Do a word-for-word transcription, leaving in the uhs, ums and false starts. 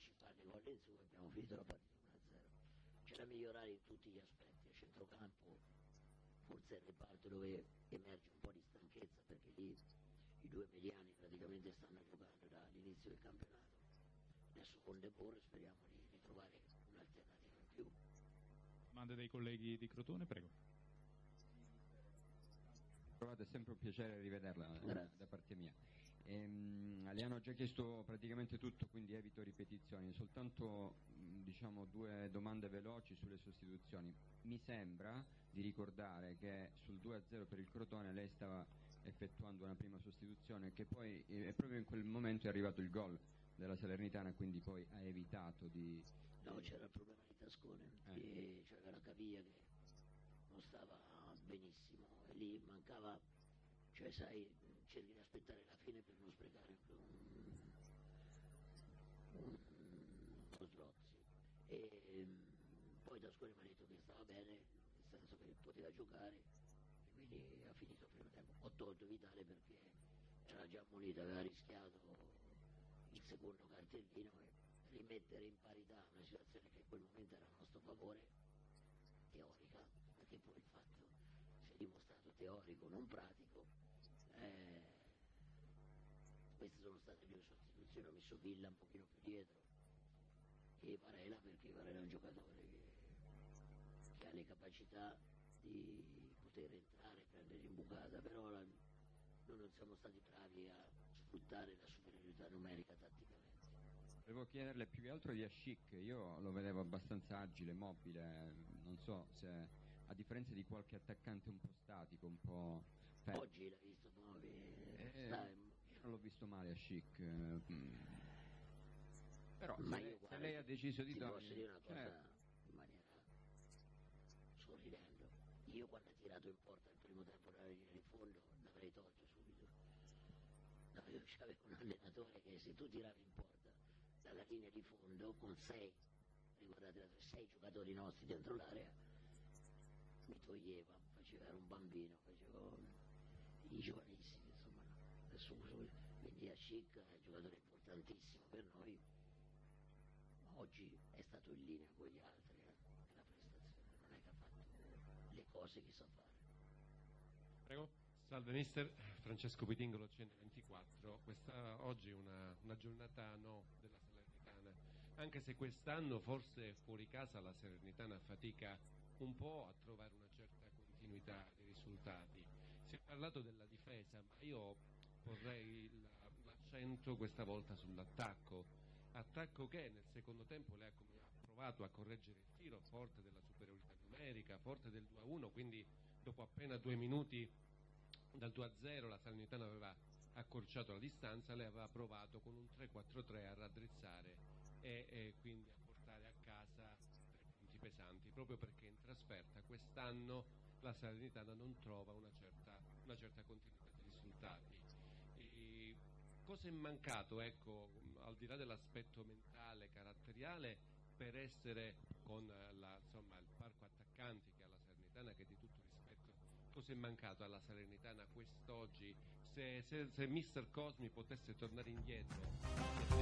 anticipare i gol in su e abbiamo finito la partita uno a zero. C'è da migliorare in tutti gli aspetti, a centrocampo forse è il reparto dove emerge un po' di stanchezza, perché lì i due mediani praticamente stanno giocando dall'inizio del campionato. Adesso con De Boer speriamo di ritrovare un'alternativa in più. Domande dei colleghi di Crotone, prego. È sempre un piacere rivederla da, da parte mia. Ehm, le hanno già chiesto praticamente tutto, quindi evito ripetizioni, soltanto diciamo due domande veloci sulle sostituzioni. Mi sembra di ricordare che sul due a zero per il Crotone lei stava effettuando una prima sostituzione, che poi eh, proprio in quel momento è arrivato il gol della Salernitana, quindi poi ha evitato di... No, c'era il problema di Tascone, eh. c'era la caviglia che non stava benissimo e lì mancava, cioè sai, cerchi di aspettare la fine per non sprecare un, un, uno slot. E poi Tascone mi ha detto che stava bene, nel senso che poteva giocare, e quindi ha finito il primo tempo. Ho tolto Vitale perché era già ammonito, aveva rischiato il secondo cartellino, e rimettere in parità una situazione che in quel momento era a nostro favore, teorica, perché poi il fatto si è dimostrato teorico, non pratico. Eh, queste sono state le due sostituzioni, ho messo Villa un pochino più dietro e Varela, perché Varela è un giocatore che, che ha le capacità di poter entrare, prendere l'imbucata, però la, noi non siamo stati bravi a sfruttare la superiorità numerica tatticamente. Volevo chiederle più che altro di Ascic, io lo vedevo abbastanza agile, mobile, non so se a differenza di qualche attaccante un po' statico, un po'... Fermo. Oggi l'ha visto muovere, eh, sta... io non l'ho visto male Ascic, mm. però ma se, io, lei, guarda, se lei ha deciso di... ti dare... posso dire una cosa, certo, in maniera sorridendo, io quando ha tirato in porta il primo tempo dalla linea di fondo l'avrei tolto subito. No, io c'avevo un allenatore che se tu tiravi in porta dalla linea di fondo con sei, ricordate, sei giocatori nostri dentro l'area, mi toglieva, faceva, era un bambino, facevo i giovanissimi, insomma, no. Adesso uso, quindi Ascic è un giocatore importantissimo per noi, ma oggi è stato in linea con gli altri, eh, nella prestazione, non è che ha fatto le cose che sa fare. Prego. Salve mister, Francesco Pitingolo, centoventiquattro. Questa oggi è una, una giornata no della Salernitana, anche se quest'anno forse fuori casa la Salernitana fatica un po' a trovare una certa continuità dei risultati. Si è parlato della difesa, ma io porrei l'accento questa volta sull'attacco, attacco che nel secondo tempo lei ha provato a correggere il tiro, forte della superiorità numerica, forte del due a uno, quindi dopo appena due minuti dal due a zero la Salernitana aveva accorciato la distanza, lei aveva provato con un tre quattro tre a raddrizzare e, e quindi a portare a casa tre punti pesanti, proprio perché in trasferta quest'anno la Salernitana non trova una certa, una certa continuità di risultati. E cosa è mancato, ecco, al di là dell'aspetto mentale, caratteriale, per essere con la, insomma, il parco attaccanti che ha la Salernitana, che è di tutto rispetto, cosa è mancato alla Salernitana quest'oggi? Se, se, se mister Cosmi potesse tornare indietro